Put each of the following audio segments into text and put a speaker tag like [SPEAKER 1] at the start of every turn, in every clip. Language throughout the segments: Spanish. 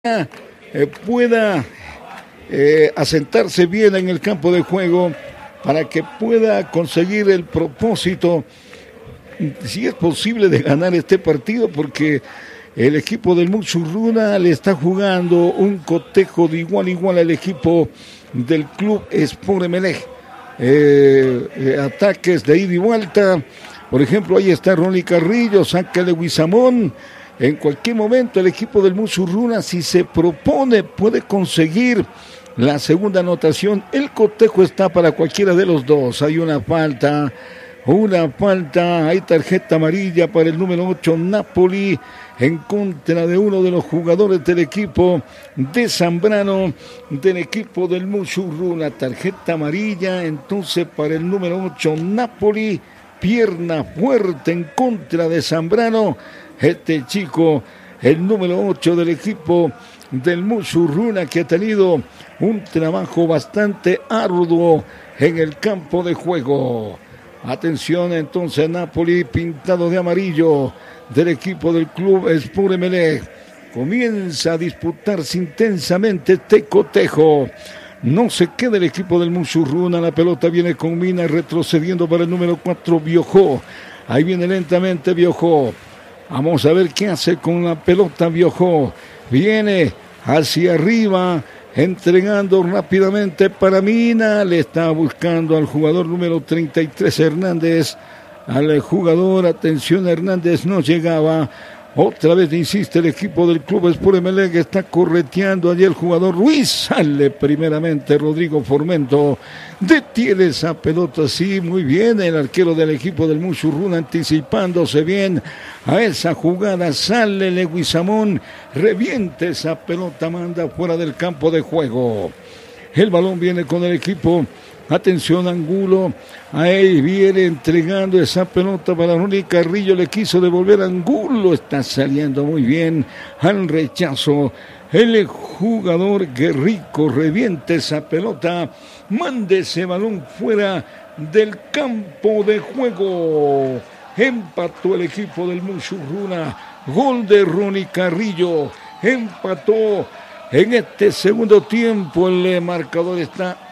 [SPEAKER 1] pueda asentarse bien en el campo de juego para que pueda conseguir el propósito, si es posible, de ganar este partido, porque el equipo del Musurruna le está jugando un cotejo de igual a igual al equipo del Club Sport Emelec. Ataques de ida y vuelta. Por ejemplo, ahí está Ronnie Carrillo, saca de Huizamón. En cualquier momento el equipo del Musurruna, si se propone, puede conseguir la segunda anotación. El cotejo está para cualquiera de los dos. Hay una falta, hay tarjeta amarilla para el número 8, Napoli, en contra de uno de los jugadores del equipo de Zambrano, del equipo del Musurruna. Tarjeta amarilla entonces para el número 8, Napoli, pierna fuerte en contra de Zambrano. Este chico, el número 8 del equipo del Musurruna, que ha tenido un trabajo bastante arduo en el campo de juego. Atención entonces, Napoli pintado de amarillo del equipo del Club Sport Emelec. Comienza a disputarse intensamente este cotejo. No se queda el equipo del Musurruna, la pelota viene con Mina retrocediendo para el número 4, Biojó. Ahí viene lentamente Biojó. Vamos a ver qué hace con la pelota Biojó. Viene hacia arriba, entregando rápidamente para Mina. Le está buscando al jugador número 33, Hernández. Al jugador, atención, Hernández no llegaba. Otra vez insiste el equipo del Club Sport Emelec, está correteando allí el jugador Ruiz. Sale primeramente Rodrigo Formento. Detiene esa pelota, sí, muy bien. El arquero del equipo del Musurruna anticipándose bien a esa jugada. Sale Leguizamón, reviente esa pelota, manda fuera del campo de juego. El balón viene con el equipo. Atención, Angulo. Ahí viene entregando esa pelota para Ronnie Carrillo. Le quiso devolver Angulo. Está saliendo muy bien al rechazo. El jugador Guerrico reviente esa pelota. Mande ese balón fuera del campo de juego. Empató el equipo del Musurruna. Gol de Ronnie Carrillo. Empató. En este segundo tiempo el marcador está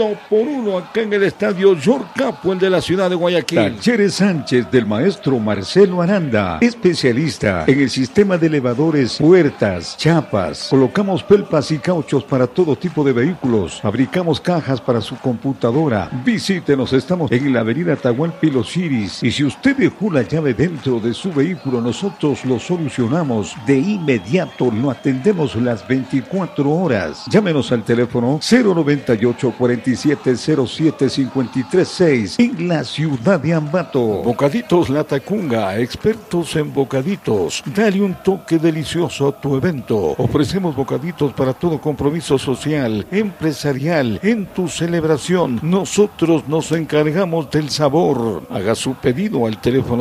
[SPEAKER 1] 1-1 acá en el estadio Yorcapo, el de la ciudad de Guayaquil.
[SPEAKER 2] Talleres Sánchez del maestro Marcelo Aranda, especialista en el sistema de elevadores, puertas, chapas. Colocamos pelpas y cauchos para todo tipo de vehículos. Fabricamos cajas para su computadora. Visítenos, estamos en la avenida Atahualpa Los Iris. Y si usted dejó la llave dentro de su vehículo, nosotros lo solucionamos. De inmediato lo atendemos las 24 horas. Llámenos al teléfono 098-4707-536 en la ciudad de Ambato.
[SPEAKER 1] Bocaditos La Tacunga, expertos en bocaditos. Dale un toque delicioso a tu evento. Ofrecemos bocaditos para todo compromiso social, empresarial, en tu celebración. Nosotros nos encargamos del sabor. Haga su pedido al teléfono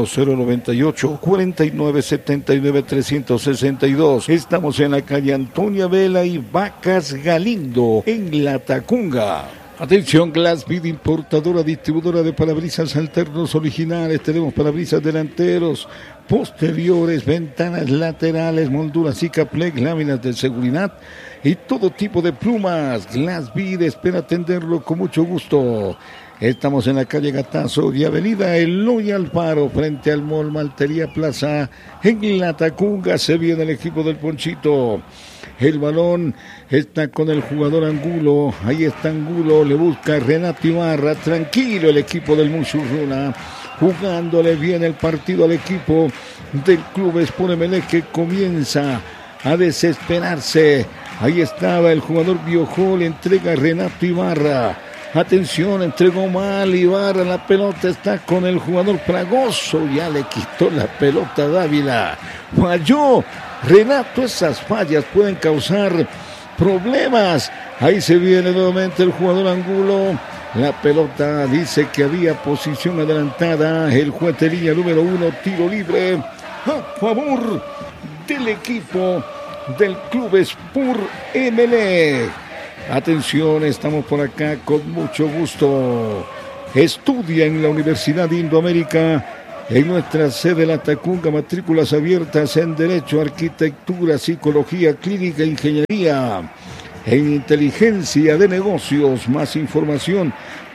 [SPEAKER 1] 098-4979-362. Estamos en la calle Antonia Vela y Vacas Galindo, en La Tacunga. Atención, Glassvid, importadora, distribuidora de parabrisas alternos originales. Tenemos parabrisas delanteros, posteriores, ventanas laterales, molduras Cicaplex, láminas de seguridad y todo tipo de plumas. Glassvid espera atenderlo con mucho gusto. Estamos en la calle Gatazo y avenida Eloy Alfaro, frente al Mall Maltería Plaza, en La Tacunga. Se viene el equipo del Ponchito. El balón está con el jugador Angulo. Ahí está Angulo, le busca Renato Ibarra. Tranquilo el equipo del Musurruna, jugándole bien el partido al equipo del Club Sport Emelec, que comienza a desesperarse. Ahí estaba el jugador Biojó, le entrega a Renato Ibarra. Atención, entregó mal Ibarra, la pelota está con el jugador Fragoso, ya le quitó la pelota a Dávila. Falló Renato, esas fallas pueden causar problemas. Ahí se viene nuevamente el jugador Angulo. La pelota dice que había posición adelantada. El juez de línea número 1, tiro libre a favor del equipo del Club Sport Emelec. Atención, estamos por acá con mucho gusto. Estudia en la Universidad Indoamérica en nuestra sede La Tacunga, matrículas abiertas en Derecho, Arquitectura, Psicología Clínica, Ingeniería, en Inteligencia de Negocios. Más información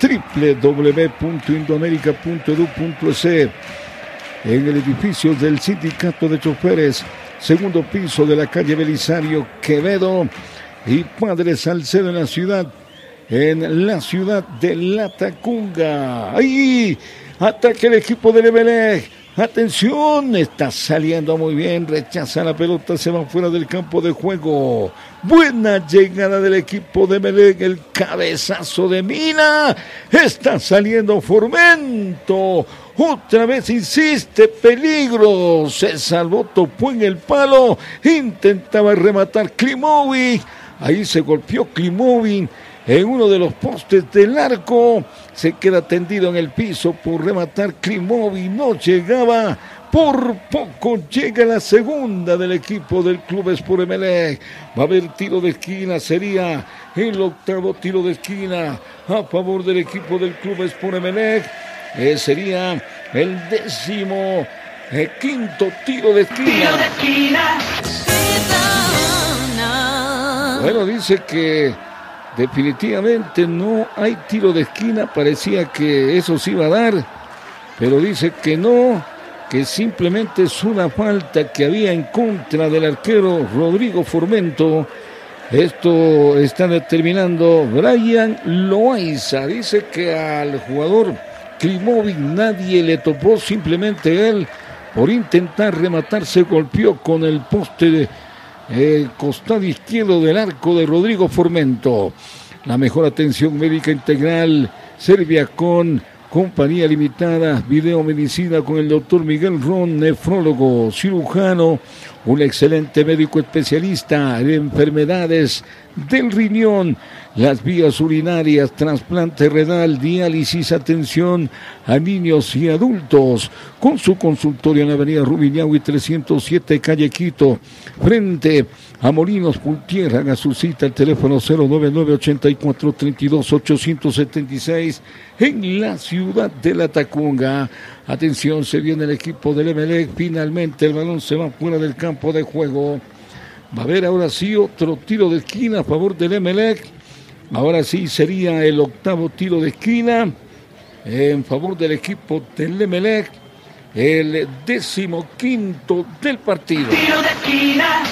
[SPEAKER 1] www.indoamerica.edu.es. En el edificio del Sindicato de Choferes, segundo piso de la calle Belisario Quevedo y Padre Salcedo en la ciudad de La Tacunga. ¡Ahí! Ataque el equipo del Emelec. Atención, está saliendo muy bien, rechaza la pelota, se va fuera del campo de juego. Buena llegada del equipo de Emelec, el cabezazo de Mina. Está saliendo Formento. Otra vez insiste, peligro. Se salvó, topó en el palo. Intentaba rematar Klimovic. Ahí se golpeó Klimovic en uno de los postes del arco. Se queda tendido en el piso por rematar Klimovic. No llegaba. Por poco llega la segunda del equipo del Club Sport Emelec. Va a haber tiro de esquina. Sería el octavo tiro de esquina a favor del equipo del Club Sport Emelec. Sería el 15º tiro de esquina. Bueno, dice que definitivamente no hay tiro de esquina. Parecía que eso se iba a dar, pero dice que no, que simplemente es una falta que había en contra del arquero Rodrigo Formento. Esto está determinando Brian Loaiza. Dice que al jugador Klimovic nadie le topó, simplemente él, por intentar rematar, se golpeó con el poste de costado izquierdo del arco de Rodrigo Formento. La mejor atención médica integral, Serbia con compañía limitada, videomedicina con el doctor Miguel Ron, nefrólogo, cirujano, un excelente médico especialista en enfermedades del riñón, las vías urinarias, trasplante renal, diálisis, atención a niños y adultos, con su consultorio en la avenida Rumiñahui 307, calle Quito, frente a Molinos Pultierra. Haga su cita al teléfono 099-8432-876 en la ciudad de La Tacunga. Atención, se viene el equipo del Emelec. Finalmente el balón se va fuera del campo de juego. Va a haber ahora sí otro tiro de esquina a favor del Emelec. Ahora sí sería el octavo tiro de esquina en favor del equipo del Emelec. El 15º del partido. Tiro de esquina.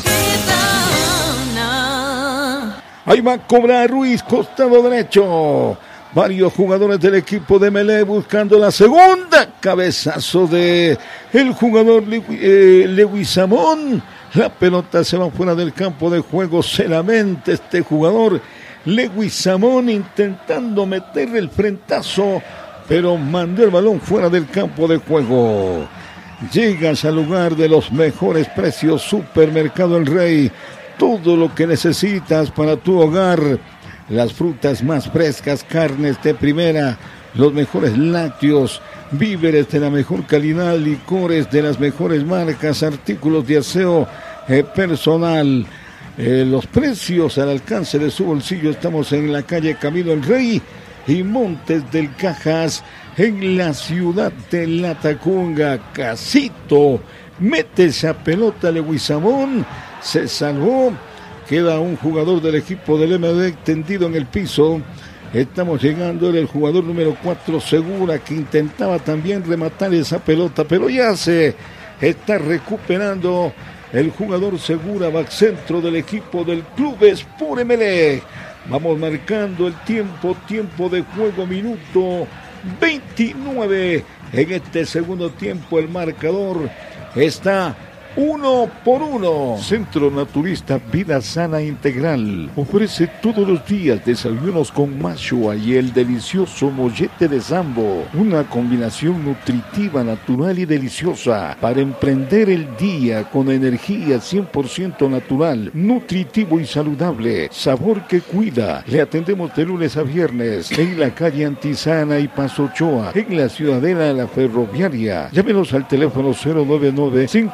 [SPEAKER 1] Ahí va a cobrar Ruiz, costado derecho. Varios jugadores del equipo de Emelec buscando la segunda. Cabezazo de el jugador Leguizamón. La pelota se va fuera del campo de juego. Se lamenta este jugador Leguizamón intentando meterle el frentazo, pero mandó el balón fuera del campo de juego. Llegas al lugar de los mejores precios, Supermercado El Rey. Todo lo que necesitas para tu hogar. Las frutas más frescas, carnes de primera, los mejores lácteos, víveres de la mejor calidad, licores de las mejores marcas, artículos de aseo personal. Los precios al alcance de su bolsillo. Estamos en la calle Camilo El Rey y Montes del Cajas, en la ciudad de La Tacunga. Casito mete esa pelota, Leguizamón, se salvó. Queda un jugador del equipo del Emelec tendido en el piso. Estamos llegando, era el jugador número 4, Segura, que intentaba también rematar esa pelota, pero ya se está recuperando el jugador Segura, back centro del equipo del Club Sport Emelec. Vamos marcando el tiempo de juego, minuto 29. En este segundo tiempo el marcador está 1-1. Centro Naturista Vida Sana Integral ofrece todos los días desayunos con mashua y el delicioso mollete de Sambo, una combinación nutritiva, natural y deliciosa para emprender el día con energía 100% natural, nutritivo y saludable, sabor que cuida. Le atendemos de lunes a viernes en la calle Antisana y Paso Ochoa, en la Ciudadela de la Ferroviaria. Llámenos al teléfono 099 52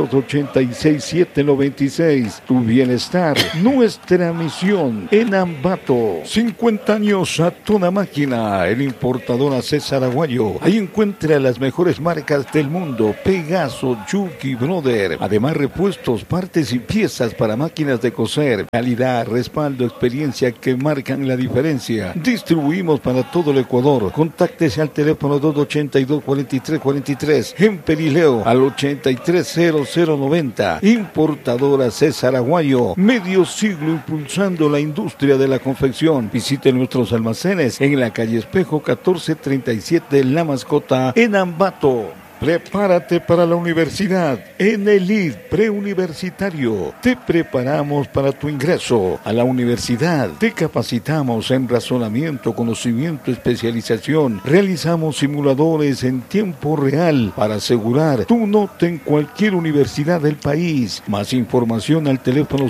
[SPEAKER 1] 286-796. Tu bienestar, nuestra misión. En Ambato, 50 años a toda máquina. El importador a César Aguayo. Ahí encuentra las mejores marcas del mundo. Pegaso, Yuki Brother. Además, repuestos, partes y piezas para máquinas de coser. Calidad, respaldo, experiencia que marcan la diferencia. Distribuimos para todo el Ecuador. Contáctese al teléfono 282-4343. En Perileo al 830090. Importadora César Aguayo. Medio siglo impulsando la industria de la confección. Visite nuestros almacenes en la calle Espejo 1437 La Mascota en Ambato. Prepárate para la universidad. En Elite Preuniversitario te preparamos para tu ingreso a la universidad. Te capacitamos en razonamiento, conocimiento, especialización. Realizamos simuladores en tiempo real para asegurar tu nota en cualquier universidad del país. Más información al teléfono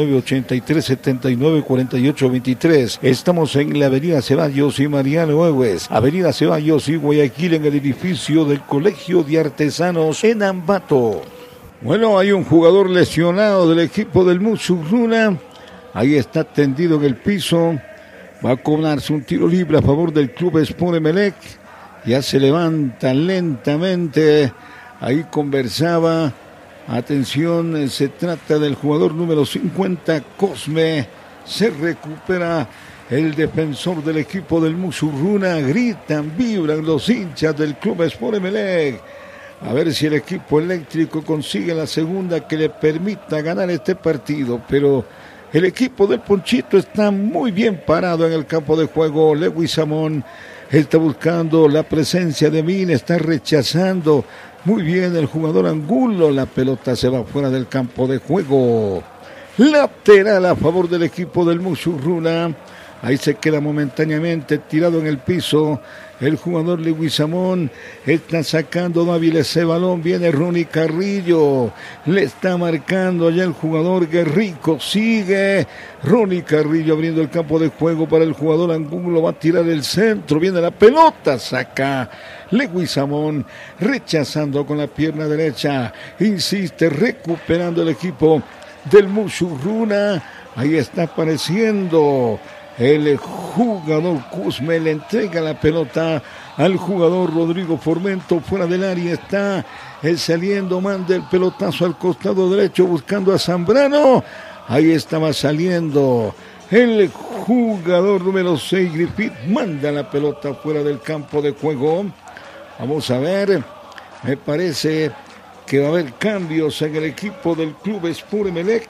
[SPEAKER 1] 0983-794823. Estamos en la Avenida Ceballos y Mariano Egues. Avenida Ceballos y Guayaquil, en el edificio del Colegio de Artesanos en Ambato. Bueno, hay un jugador lesionado del equipo del Musurruna. Ahí está tendido en el piso. Va a cobrarse un tiro libre a favor del Club Sport Emelec. Ya se levanta lentamente. Ahí conversaba. Atención, se trata del jugador número 50, Cosme. Se recupera el defensor del equipo del Musurruna. Gritan, vibran los hinchas del Club Sport Emelec. A ver si el equipo eléctrico consigue la segunda que le permita ganar este partido. Pero el equipo del Ponchito está muy bien parado en el campo de juego. Leguizamón está buscando la presencia de Mina, está rechazando muy bien el jugador Angulo. La pelota se va fuera del campo de juego. Lateral a favor del equipo del Musurruna. Ahí se queda momentáneamente tirado en el piso el jugador Leguizamón. Está sacando Dávila ese balón. Viene Ronnie Carrillo. Le está marcando allá el jugador Guerrico. Sigue Ronnie Carrillo abriendo el campo de juego para el jugador Angulo. Va a tirar el centro. Viene la pelota. Saca Leguizamón. Rechazando con la pierna derecha. Insiste recuperando el equipo del Musurruna. Ahí está apareciendo el jugador Cusme. Le entrega la pelota al jugador Rodrigo Formento. Fuera del área está saliendo. Manda el pelotazo al costado derecho buscando a Zambrano. Ahí estaba saliendo el jugador número 6, Griffith. Manda la pelota fuera del campo de juego. Vamos a ver. Me parece que va a haber cambios en el equipo del Club Sport Emelec.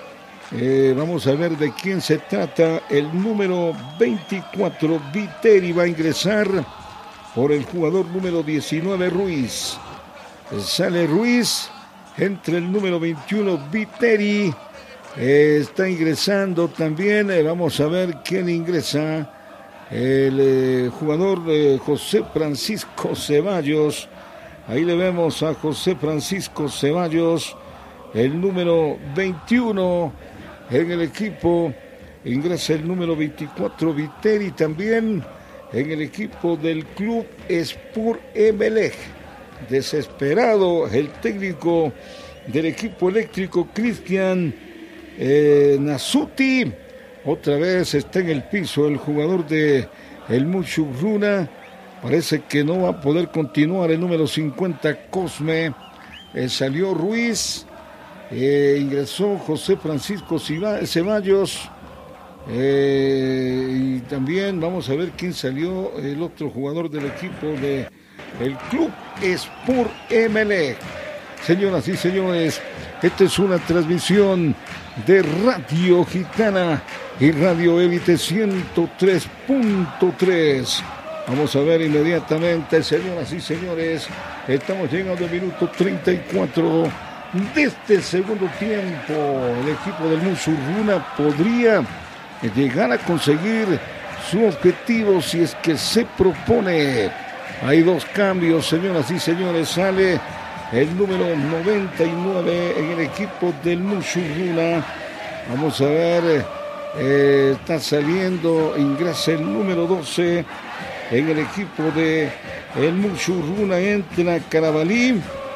[SPEAKER 1] Vamos a ver de quién se trata. El número 24, Viteri, va a ingresar por el jugador número 19, Ruiz. Sale Ruiz, entre el número 21, Viteri. Está ingresando también. Vamos a ver quién ingresa. El jugador José Francisco Ceballos. Ahí le vemos a José Francisco Ceballos, el número 21. En el equipo ingresa el número 24, Viteri, también en el equipo del Club Sport Emelec. Desesperado el técnico del equipo eléctrico, Cristian Nasuti. Otra vez está en el piso el jugador de el Musurruna. Parece que no va a poder continuar el número 50, Cosme. Salió Ruiz. Ingresó José Francisco Ceballos. Y también vamos a ver quién salió, el otro jugador del equipo de el Club Sport Emelec. Señoras y señores, esta es una transmisión de Radio Gitana y Radio Élite 103.3. Vamos a ver inmediatamente, señoras y señores, estamos llegando al minuto 34 de este segundo tiempo. El equipo del Musurruna podría llegar a conseguir su objetivo si es que se propone. Hay dos cambios, señoras y señores. Sale el número 99 en el equipo del Musurruna. Vamos a ver, está saliendo, ingresa el número 12 en el equipo de el Musurruna. Entra Carabalí.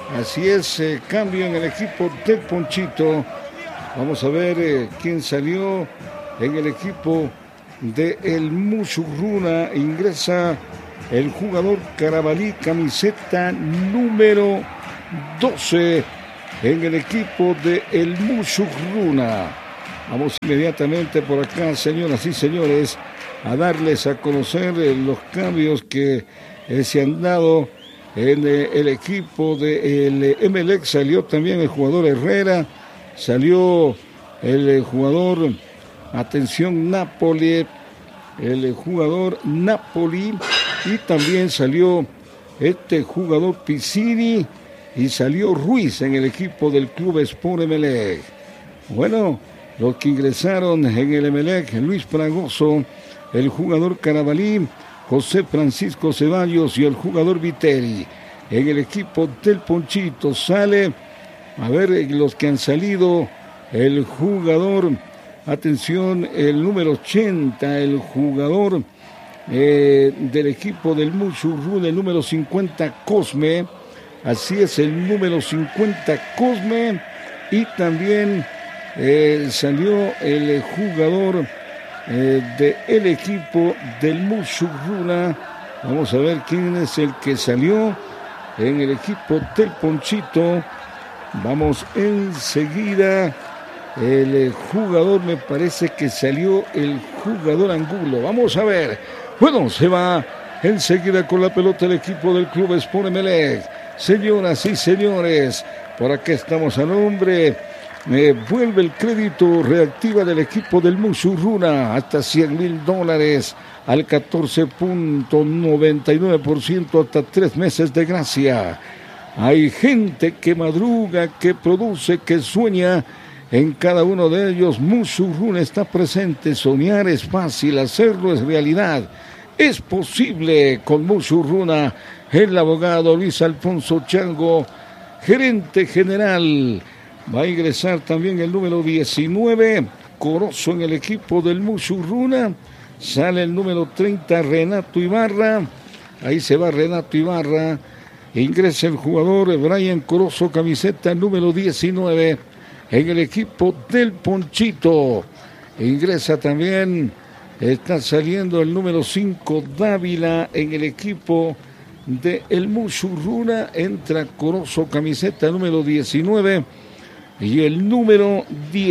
[SPEAKER 1] Así es, cambio en el equipo del Ponchito. Vamos a ver quién salió en el equipo del Musurruna. Ingresa el jugador Carabalí, camiseta número 12 en el equipo del Musurruna. Vamos inmediatamente por acá, señoras y señores, a darles a conocer los cambios que se han dado en el equipo del Emelec. Salió también el jugador Herrera, salió el jugador, atención, Napoli, el jugador Napoli, y también salió este jugador Piccini y salió Ruiz en el equipo del Club Sport Emelec. Bueno, los que ingresaron en el Emelec: Luis Fragoso, el jugador Carabalí, José Francisco Ceballos y el jugador Viteri. En el equipo del Ponchito sale, a ver, los que han salido: el jugador, atención, el número 80, el jugador del equipo del Musurruna, el número 50, Cosme. Así es, el número 50, Cosme. Y también salió el jugador del equipo del Musurruna. Vamos a ver quién es el que salió en el equipo del Ponchito. Vamos enseguida. El jugador, me parece que salió el jugador Angulo. Vamos a ver. Bueno, se va enseguida con la pelota el equipo del Club Sport Emelec. Señoras y señores, por acá estamos al hombre. Vuelve el crédito, reactiva del equipo del Musurruna hasta $100,000 al 14.99%, hasta 3 meses de gracia. Hay gente que madruga, que produce, que sueña. En cada uno de ellos Musurruna está presente. Soñar es fácil, hacerlo es realidad. Es posible con Musurruna. El abogado Luis Alfonso Chango, gerente general. Va a ingresar también el número 19, Corozo, en el equipo del Musurruna. Sale el número 30, Renato Ibarra. Ahí se va Renato Ibarra. Ingresa el jugador Brian Corozo, camiseta número 19, en el equipo del Ponchito. Ingresa también, está saliendo el número 5, Dávila, en el equipo de el Musurruna. Entra Corozo, camiseta número 19. Y el número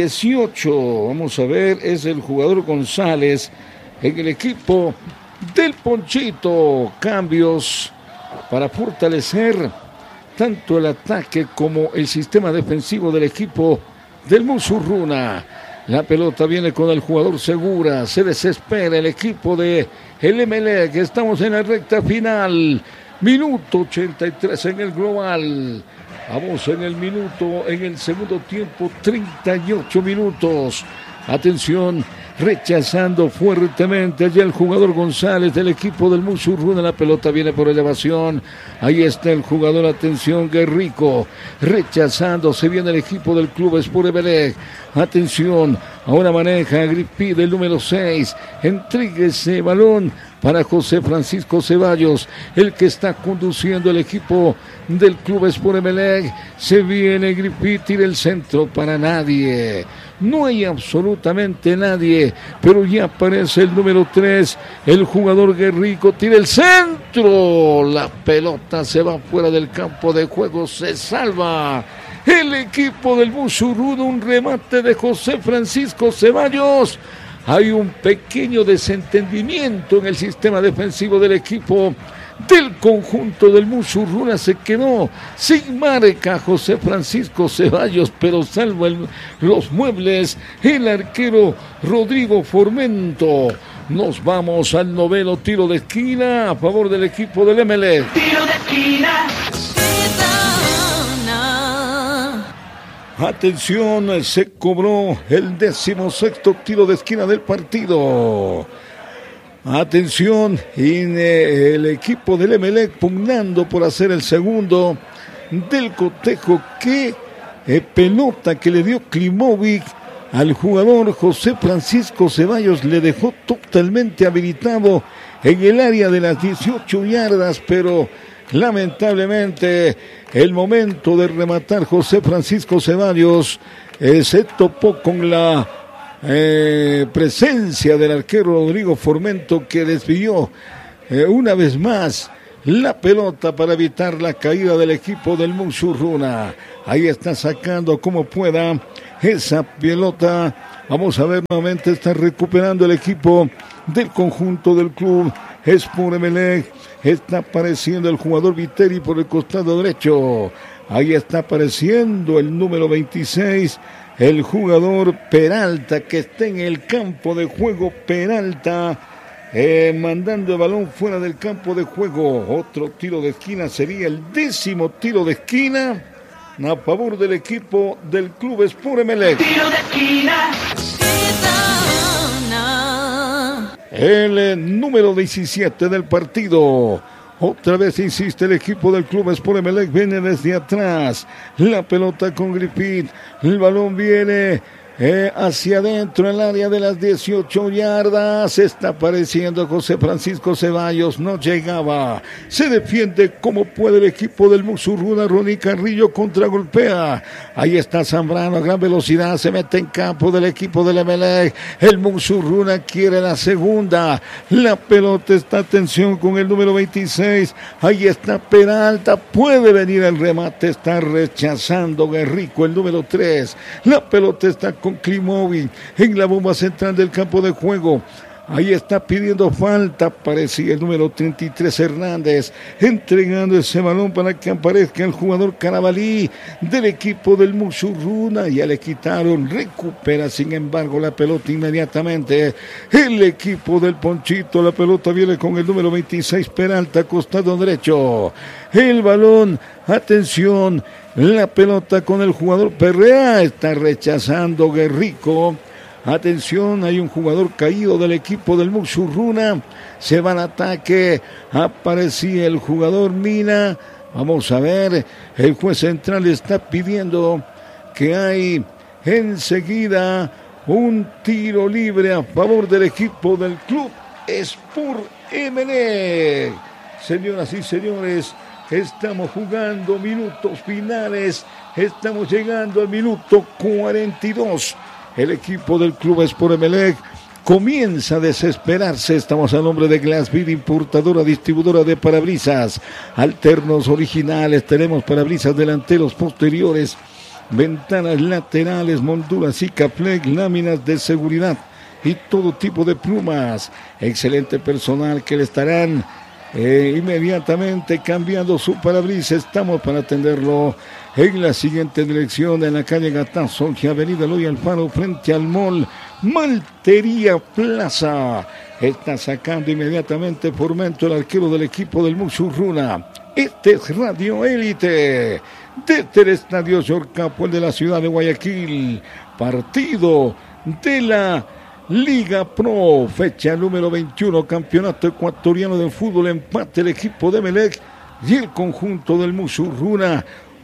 [SPEAKER 1] 18, vamos a ver, es el jugador González en el equipo del Ponchito. Cambios para fortalecer tanto el ataque como el sistema defensivo del equipo del Musurruna. La pelota viene con el jugador Segura, se desespera el equipo de el Emelec. Estamos en la recta final, minuto 83 en el global. Vamos en el segundo tiempo, 38 minutos. Atención, rechazando fuertemente allá el jugador González del equipo del Musurruna. La pelota viene por elevación. Ahí está el jugador, atención, Guerrico. Rechazando, se viene el equipo del Club Sport Emelec. Atención, ahora maneja Gripí del número 6. Entrega ese balón para José Francisco Ceballos, el que está conduciendo el equipo del Club Sport Emelec. Se viene Gripí, tira el centro para nadie. No hay absolutamente nadie, pero ya aparece el número 3, el jugador Guerrico, tira el centro. La pelota se va fuera del campo de juego, se salva el equipo del Musurruna. Un remate de José Francisco Ceballos. Hay un pequeño desentendimiento en el sistema defensivo del equipo del conjunto del Musurruna. Se quedó sin marca José Francisco Ceballos, pero salva los muebles el arquero Rodrigo Formento. Nos vamos al noveno tiro de esquina a favor del equipo del Emelec. Tiro de esquina. Atención, se cobró el 16º tiro de esquina del partido. Atención, el equipo del Emelec pugnando por hacer el segundo del cotejo. Qué pelota que le dio Klimovic al jugador José Francisco Ceballos, le dejó totalmente habilitado en el área de las 18 yardas, pero Lamentablemente, el momento de rematar José Francisco Ceballos se topó con la presencia del arquero Rodrigo Formento, que desvió una vez más la pelota para evitar la caída del equipo del Musurruna. Ahí está sacando como pueda esa pelota. Vamos a ver nuevamente, está recuperando el equipo del conjunto del club Sport Emelec. Está apareciendo el jugador Viteri por el costado derecho. Ahí está apareciendo el número 26, el jugador Peralta, que está en el campo de juego. Peralta mandando el balón fuera del campo de juego. Otro tiro de esquina, sería el 10º tiro de esquina a favor del equipo del club Sport Emelec. Tiro de esquina. El número 17 del partido. Otra vez insiste el equipo del club Sport Emelec, viene desde atrás. La pelota con Griffith. El balón viene hacia adentro, en el área de las 18 yardas. Está apareciendo José Francisco Ceballos, no llegaba. Se defiende como puede el equipo del Musurruna. Ronnie Carrillo contragolpea. Ahí está Zambrano a gran velocidad, se mete en campo del equipo del Emelec. El Musurruna quiere la segunda. La pelota está, atención, con el número 26. Ahí está Peralta, puede venir el remate, está rechazando Guerrico, el número 3. La pelota está con Klimovic en la bomba central del campo de juego. Ahí está pidiendo falta, parecía el número 33 Hernández, entregando ese balón para que aparezca el jugador Carabalí del equipo del Musurruna. Ya le quitaron, recupera sin embargo la pelota inmediatamente el equipo del Ponchito. La pelota viene con el número 26 Peralta, costado derecho. El balón, atención, la pelota con el jugador Perrea, está rechazando Guerrico. Atención, hay un jugador caído del equipo del Musurruna. Se va al ataque. Aparecía el jugador Mina. Vamos a ver. El juez central está pidiendo que hay enseguida un tiro libre a favor del equipo del club Sport Emelec. Señoras y señores, estamos jugando minutos finales. Estamos llegando al minuto 42. El equipo del club Sport Emelec comienza a desesperarse. Estamos a nombre de Glassbeat, importadora, distribuidora de parabrisas alternos originales. Tenemos parabrisas delanteros, posteriores, ventanas laterales, molduras Sikaflex, láminas de seguridad y todo tipo de plumas. Excelente personal que le estarán inmediatamente cambiando su parabrisas. Estamos para atenderlo en la siguiente dirección, en la calle Gatazo, avenida Eloy Alfaro, frente al mall Maltería Plaza. Está sacando inmediatamente Formento, el arquero del equipo del Musurruna. Este es Radio Élite desde el estadio Yorcapo, de la ciudad de Guayaquil. Partido de la Liga Pro, fecha número 21, campeonato ecuatoriano de fútbol. Empate el equipo de Emelec y el conjunto del Musurruna.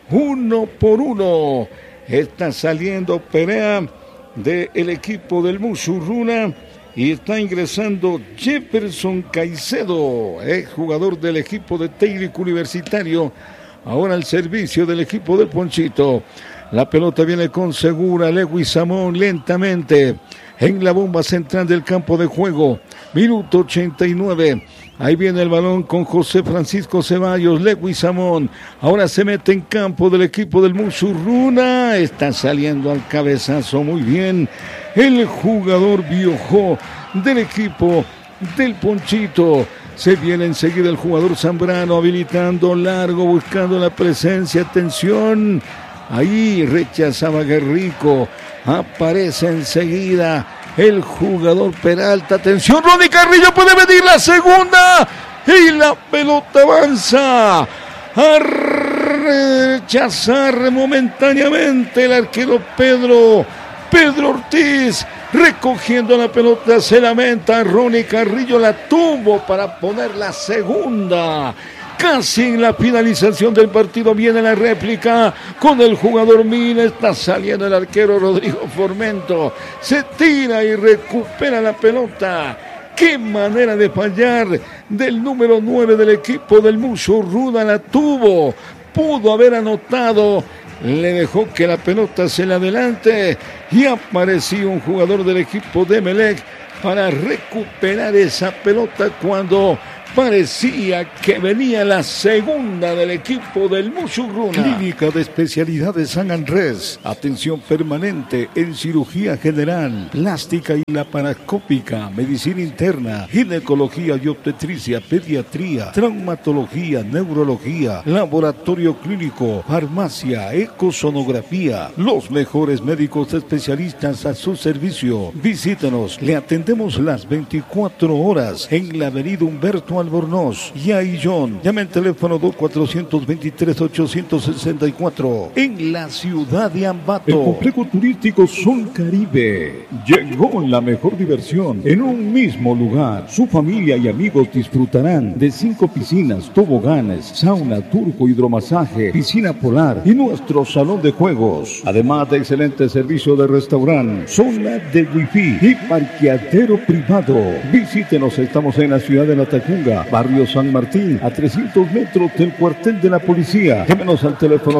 [SPEAKER 1] 1-1. Está saliendo Perea del equipo del Musurruna y está ingresando Jefferson Caicedo, jugador del equipo de Técnico Universitario, ahora al servicio del equipo del Ponchito. La pelota viene con Segura, Leguizamón lentamente en la bomba central del campo de juego. Minuto 89. Ahí viene el balón con José Francisco Ceballos, Leguizamón. Ahora se mete en campo del equipo del Musurruna. Está saliendo al cabezazo muy bien el jugador Biojó del equipo del Ponchito. Se viene enseguida el jugador Zambrano, habilitando largo, buscando la presencia. Atención. Ahí rechazaba Guerrico. Aparece enseguida el jugador Peralta. Atención, Ronnie Carrillo, puede venir la segunda. Y la pelota avanza a rechazar momentáneamente el arquero Pedro Ortiz. Recogiendo la pelota, se lamenta. Ronnie Carrillo la tuvo para poner la segunda. Casi en la finalización del partido viene la réplica con el jugador Mina. Está saliendo el arquero Rodrigo Formento. Se tira y recupera la pelota Qué manera de fallar del número 9 del equipo del Musurruna, la tuvo, pudo haber anotado, le dejó que la pelota se le adelante y apareció un jugador del equipo de Emelec para recuperar esa pelota cuando parecía que venía la segunda del equipo del Musurruna.
[SPEAKER 2] Clínica de Especialidades San Andrés. Atención permanente en cirugía general, plástica y laparoscópica, medicina interna, ginecología y obstetricia, pediatría, traumatología, neurología, laboratorio clínico, farmacia, ecosonografía. Los mejores médicos especialistas a su servicio. Visítanos, le atendemos las 24 horas en la avenida Humberto Albornoz y Aillón. Llame al teléfono 2-423-864 en la ciudad de Ambato. El complejo turístico Sol Caribe. Llegó la mejor diversión en un mismo lugar. Su familia y amigos disfrutarán de 5 piscinas, toboganes, sauna, turco, hidromasaje, piscina polar y nuestro salón de juegos. Además de excelente servicio de restaurante, zona de wifi y parqueadero privado. Visítenos, estamos en la ciudad de La Tacunga, barrio San Martín, a 300 metros del cuartel de la policía. Llámenos al teléfono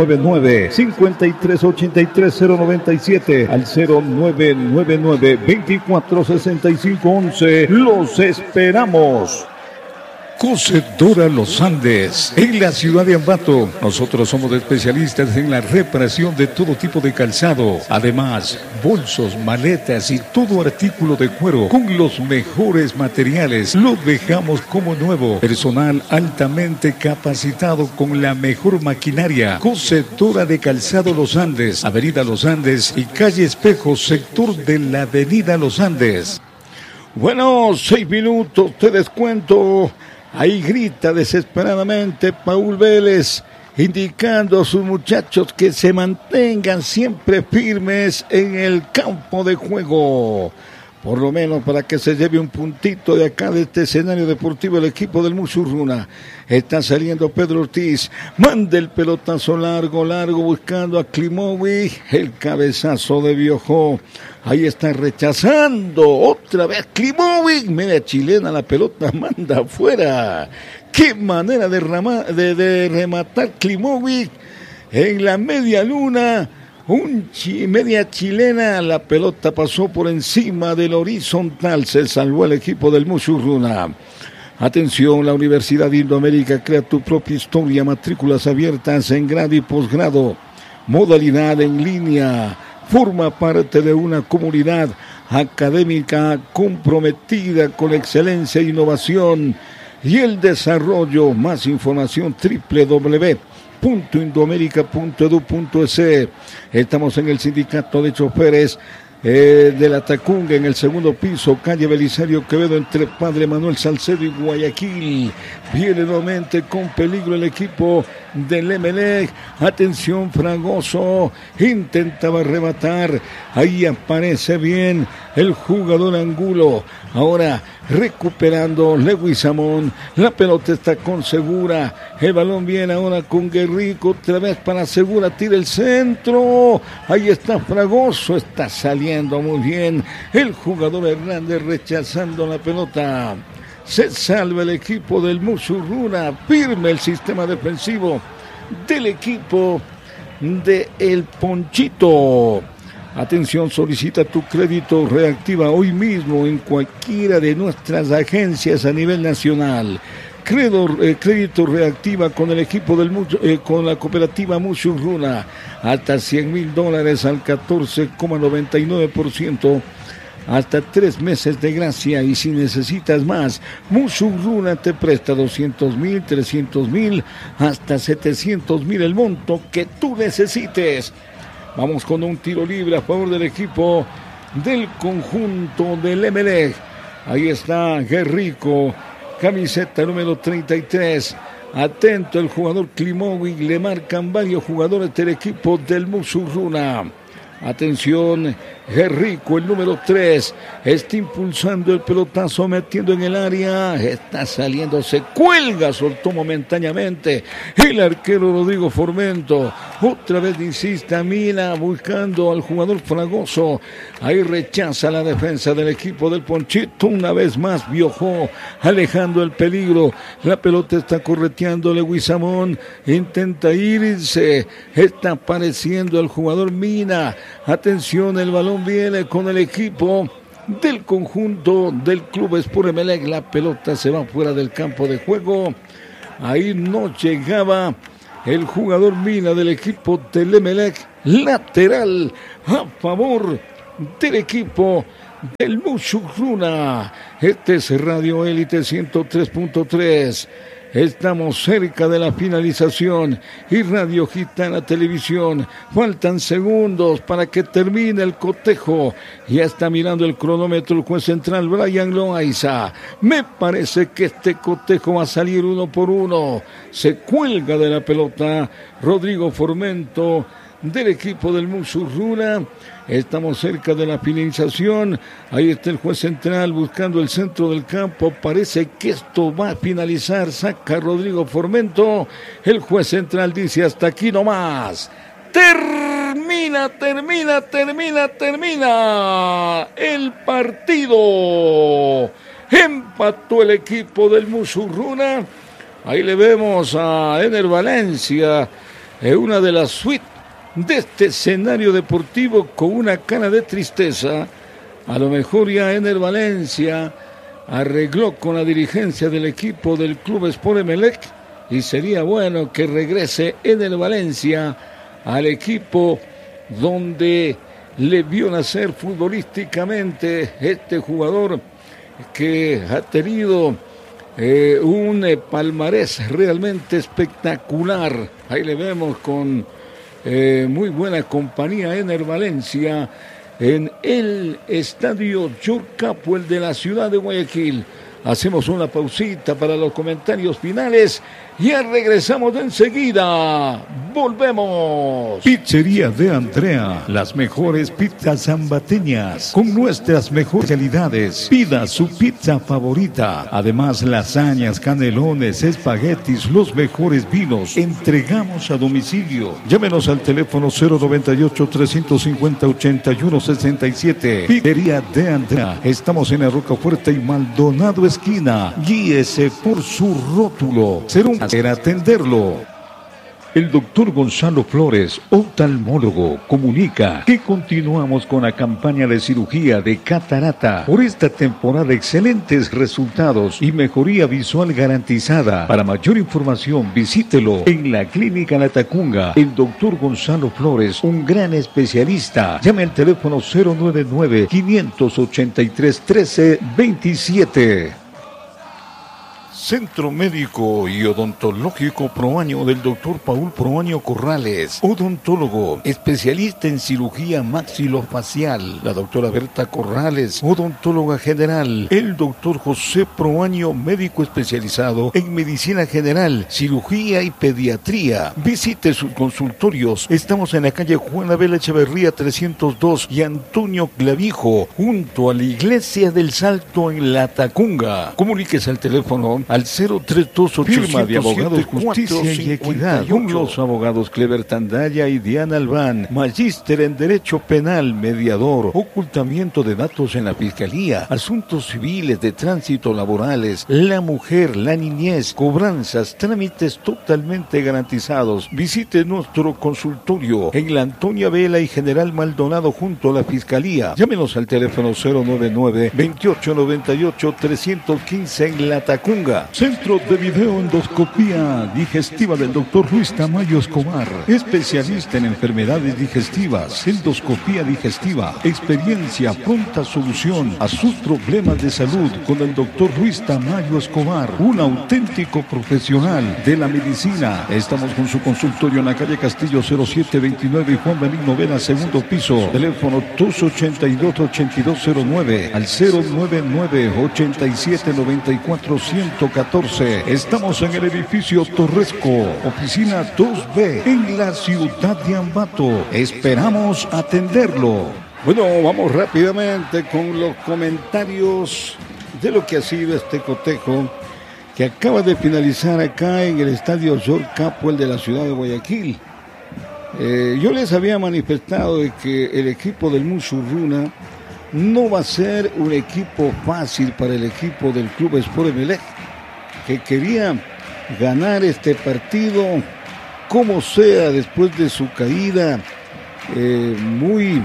[SPEAKER 2] 099-5383-097, al 0999-246511. ¡Los esperamos! Cosechadora Los Andes, en la ciudad de Ambato. Nosotros somos especialistas en la reparación de todo tipo de calzado. Además, bolsos, maletas y todo artículo de cuero con los mejores materiales. Lo dejamos como nuevo. Personal altamente capacitado con la mejor maquinaria. Cosechadora de Calzado Los Andes, Avenida Los Andes y calle Espejo, sector de la Avenida Los Andes.
[SPEAKER 1] Bueno, 6 minutos de descuento. Ahí grita desesperadamente Paul Vélez, indicando a sus muchachos que se mantengan siempre firmes en el campo de juego. Por lo menos para que se lleve un puntito de acá de este escenario deportivo el equipo del Musurruna. Está saliendo Pedro Ortiz, manda el pelotazo largo, buscando a Klimovic, el cabezazo de Biojó. Ahí está rechazando otra vez Klimovic, media chilena, la pelota manda afuera. Qué manera de rematar Klimovic en la media luna. Media chilena, la pelota pasó por encima del horizontal, se salvó el equipo del Musurruna. Atención, la Universidad de Indoamérica crea tu propia historia, matrículas abiertas en grado y posgrado, modalidad en línea, forma parte de una comunidad académica comprometida con excelencia e innovación y el desarrollo. Más información www.indoamerica.edu.es. Estamos en el sindicato de choferes de La Tacunga, en el segundo piso, calle Belisario Quevedo, entre Padre Manuel Salcedo y Guayaquil. Viene nuevamente con peligro el equipo del Emelec. Atención, Fragoso intentaba arrebatar, ahí aparece bien el jugador Angulo. Ahora recuperando Lewis Samón, la pelota está con Segura, el balón viene ahora con Guerrico, otra vez para Segura, tira el centro, ahí está Fragoso, está saliendo muy bien el jugador Hernández rechazando la pelota. Se salva el equipo del Musurruna, firme el sistema defensivo del equipo de El Ponchito. Atención, solicita tu crédito Reactiva hoy mismo en cualquiera de nuestras agencias a nivel nacional. Crédito Reactiva con el equipo con la cooperativa Musurruna, hasta $100,000 al 14,99%. Hasta 3 meses de gracia, y si necesitas más, Musurruna te presta 200,000, 300,000, hasta 700,000 el monto que tú necesites. Vamos con un tiro libre a favor del equipo del conjunto del Emelec. Ahí está Guerrico, camiseta número 33. Atento el jugador Klimovic, le marcan varios jugadores del equipo del Musurruna. Atención, Jerrico, el número 3, está impulsando el pelotazo, metiendo en el área, está saliendo, se cuelga, soltó momentáneamente el arquero Rodrigo Formento. Otra vez insiste Mina buscando al jugador Fragoso. Ahí rechaza la defensa del equipo del Ponchito. Una vez más viajó, alejando el peligro. La pelota está correteando Leguizamón. Intenta irse. Está apareciendo el jugador Mina. Atención, el balón viene con el equipo del conjunto del Club Sport Emelec. La pelota se va fuera del campo de juego. Ahí no llegaba el jugador Mina del equipo del Emelec. Lateral a favor del equipo del Musurruna. Este es Radio Élite 103.3. Estamos cerca de la finalización y Radio Gitana Televisión. Faltan segundos para que termine el cotejo. Ya está mirando el cronómetro el juez central Brian Loaiza. Me parece que este cotejo va a salir 1 por 1. Se cuelga de la pelota Rodrigo Formento del equipo del Musurruna. Estamos cerca de la finalización. Ahí está el juez central buscando el centro del campo. Parece que esto va a finalizar. Saca Rodrigo Formento. El juez central dice hasta aquí nomás. Termina el partido. Empató el equipo del Musurruna. Ahí le vemos a Ener Valencia en una de las suites de este escenario deportivo con una cara de tristeza. A lo mejor ya Ener Valencia arregló con la dirigencia del equipo del Club Sport Emelec y sería bueno que regrese Ener Valencia al equipo donde le vio nacer futbolísticamente este jugador que ha tenido un palmarés realmente espectacular. Ahí le vemos con muy buena compañía Ener Valencia en el estadio Yorcapo, el de la ciudad de Guayaquil. Hacemos una pausita para los comentarios finales. Ya regresamos de enseguida. Volvemos.
[SPEAKER 2] Pizzería de Andrea. Las mejores pizzas zambateñas con nuestras mejores calidades. Pida su pizza favorita. Además, lasañas, canelones, espaguetis, los mejores vinos. Entregamos a domicilio. Llámenos al teléfono 098-350-8167. Pizzería de Andrea. Estamos en la Rocafuerte y Maldonado esquina. Guíese por su rótulo. Será un placer atenderlo. El doctor Gonzalo Flores, oftalmólogo, comunica que continuamos con la campaña de cirugía de catarata. Por esta temporada, excelentes resultados y mejoría visual garantizada. Para mayor información, visítelo en la Clínica La Tacunga. El doctor Gonzalo Flores, un gran especialista. Llame al teléfono 099-583-1327. Centro Médico y Odontológico Proaño del Dr. Paul Proaño Corrales, odontólogo, especialista en cirugía maxilofacial. La doctora Berta Corrales, odontóloga general. El doctor José Proaño, médico especializado en medicina general, cirugía y pediatría. Visite sus consultorios. Estamos en la calle Juan Abel Echeverría 302 y Antonio Clavijo, junto a la Iglesia del Salto en La Tacunga. Comuníquese al teléfono al 032 firma de abogados Justicia y Equidad con los abogados Clever Tandaya y Diana Albán, magíster en Derecho Penal, mediador, ocultamiento de datos en la Fiscalía, asuntos civiles, de tránsito, laborales, la mujer, la niñez, cobranzas, trámites totalmente garantizados. Visite nuestro consultorio en la Antonia Vela y General Maldonado junto a la Fiscalía. Llámenos al teléfono 099-2898-315 en La Tacunga. Centro de Videoendoscopía Digestiva del Dr. Luis Tamayo Escobar, especialista en enfermedades digestivas, endoscopía digestiva, experiencia, pronta solución a sus problemas de salud con el Dr. Luis Tamayo Escobar, un auténtico profesional de la medicina. Estamos con su consultorio en la calle Castillo 0729 y Juan Benigno Vela, segundo piso. Teléfono 282-8209 al 099-8794-100. 14. Estamos en el edificio Torresco, oficina 2B, en la ciudad de Ambato. Esperamos atenderlo.
[SPEAKER 1] Bueno, vamos rápidamente con los comentarios de lo que ha sido este cotejo que acaba de finalizar acá en el estadio George Capwell de la ciudad de Guayaquil. Yo les había manifestado de que el equipo del Musurruna no va a ser un equipo fácil para el equipo del Club Sport Emelec, que quería ganar este partido como sea después de su caída muy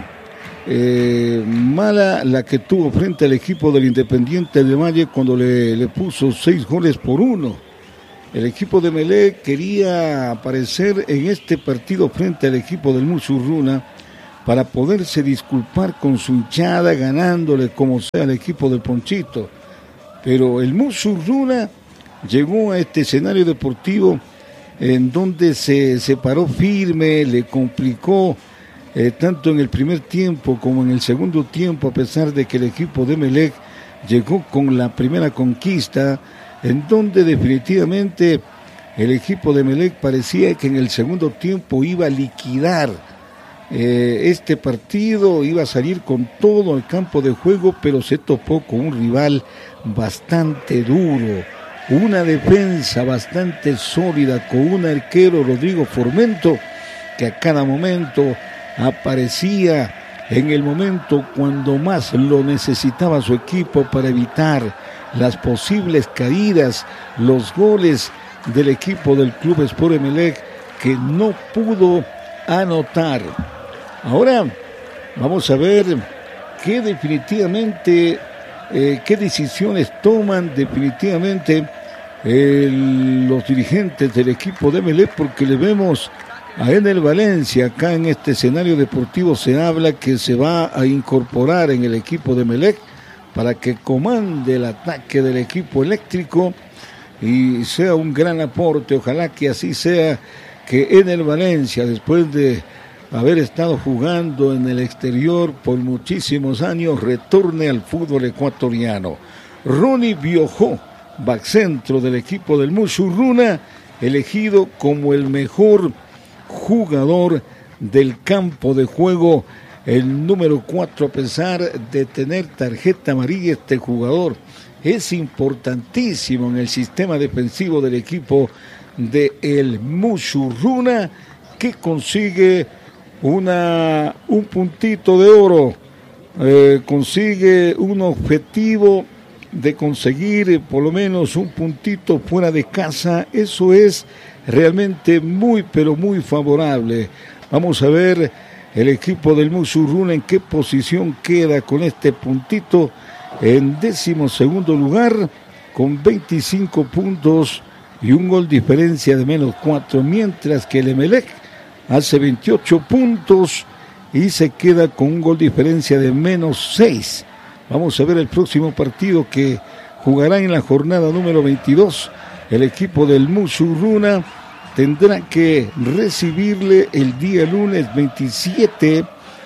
[SPEAKER 1] mala la que tuvo frente al equipo del Independiente del Valle cuando le puso 6-1. El equipo de Emelec quería aparecer en este partido frente al equipo del Musurruna para poderse disculpar con su hinchada, ganándole como sea al equipo del Ponchito. Pero el Musurruna llegó a este escenario deportivo en donde se paró firme, le complicó tanto en el primer tiempo como en el segundo tiempo, a pesar de que el equipo de Emelec llegó con la primera conquista, en donde definitivamente el equipo de Emelec parecía que en el segundo tiempo iba a liquidar este partido, iba a salir con todo al campo de juego, pero se topó con un rival bastante duro, una defensa bastante sólida, con un arquero, Rodrigo Formento, que a cada momento aparecía en el momento cuando más lo necesitaba su equipo para evitar las posibles caídas, los goles del equipo del Club Sport Emelec, que no pudo anotar. Ahora vamos a ver qué definitivamente, qué decisiones toman definitivamente los dirigentes del equipo de Emelec, porque le vemos a Enel Valencia acá en este escenario deportivo. Se habla que se va a incorporar en el equipo de Emelec para que comande el ataque del equipo eléctrico y sea un gran aporte. Ojalá que así sea, que Enel Valencia, después de haber estado jugando en el exterior por muchísimos años, retorne al fútbol ecuatoriano. Ronnie Biojó, backcentro del equipo del Musurruna, elegido como el mejor jugador del campo de juego, el número 4, a pesar de tener tarjeta amarilla. Este jugador es importantísimo en el sistema defensivo del equipo de el Musurruna, que consigue un puntito de oro, consigue un objetivo de conseguir por lo menos un puntito fuera de casa. Eso es realmente muy, pero muy favorable. Vamos a ver el equipo del Musurruna en qué posición queda con este puntito. En 12º lugar, con 25 puntos y un gol diferencia de -4, mientras que el Emelec hace 28 puntos y se queda con un gol diferencia de -6. Vamos a ver el próximo partido que jugará en la jornada número 22. El equipo del Musurruna tendrá que recibirle el día lunes 27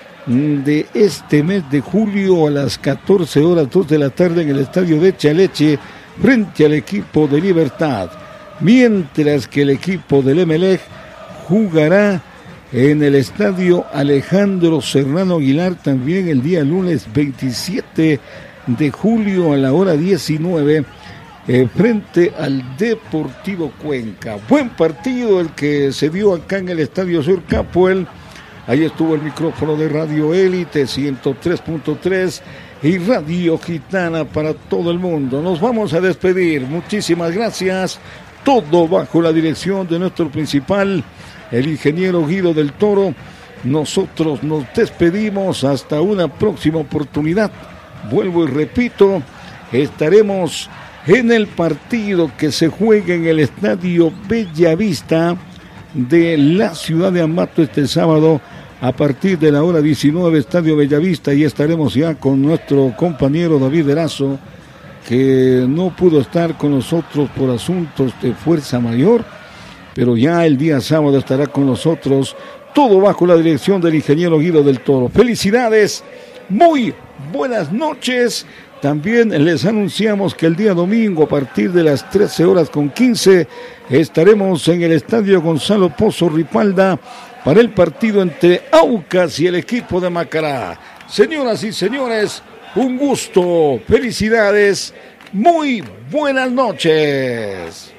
[SPEAKER 1] de este mes de julio a las 14:02 de la tarde en el estadio de Chaleche, frente al equipo de Libertad, mientras que el equipo del Emelec jugará en el estadio Alejandro Serrano Aguilar también el día lunes 27 de julio a la hora 19 frente al Deportivo Cuenca. Buen partido el que se dio acá en el estadio Sur Capwell. Ahí estuvo el micrófono de Radio Élite 103.3 y Radio Gitana para todo el mundo. Nos vamos a despedir. Muchísimas gracias. Todo bajo la dirección de nuestro principal, el ingeniero Guido del Toro. Nosotros nos despedimos hasta una próxima oportunidad. Vuelvo y repito, estaremos en el partido que se juega en el estadio Bellavista de la ciudad de Ambato este sábado a partir de la hora 19, estadio Bellavista, y estaremos ya con nuestro compañero David Erazo, que no pudo estar con nosotros por asuntos de fuerza mayor, pero ya el día sábado estará con nosotros, todo bajo la dirección del ingeniero Guido del Toro. Felicidades muy buenas noches. También les anunciamos que el día domingo a partir de las 13:15 estaremos en el Estadio Gonzalo Pozo Ripalda para el partido entre Aucas y el equipo de Macará. Señoras y señores, un gusto, felicidades, muy buenas noches.